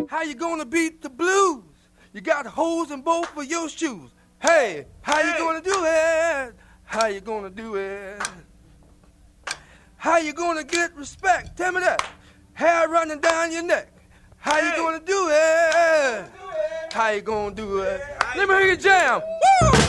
How you gonna beat the blues? You got holes in both of your shoes. Hey, how you gonna do it? How you gonna do it? How you gonna get respect? Tell me that. Hair running down your neck. How you gonna do it? How you gonna do it? Let me hear you jam. Woo!